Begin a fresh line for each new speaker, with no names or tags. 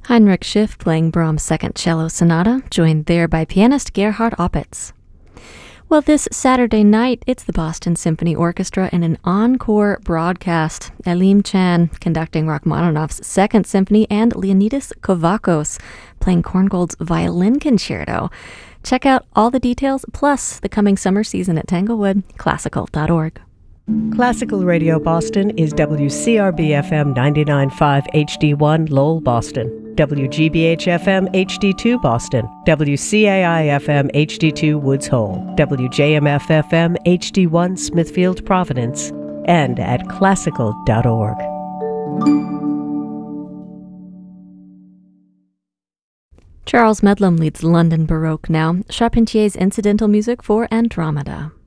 Heinrich Schiff playing Brahms' Second Cello Sonata, joined there by pianist Gerhard Opitz. Well, this Saturday night, it's the Boston Symphony Orchestra in an encore broadcast. Elim Chan conducting Rachmaninoff's Second Symphony and Leonidas Kovakos playing Korngold's Violin Concerto. Check out all the details, plus the coming summer season at Tanglewood, classical.org.
Classical Radio Boston is WCRB-FM 99.5 HD1 Lowell, Boston, WGBH-FM HD2 Boston, WCAI-FM HD2 Woods Hole, WJMF-FM HD1 Smithfield, Providence, and at classical.org.
Charles Medlam leads London Baroque now, Charpentier's incidental music for Andromeda.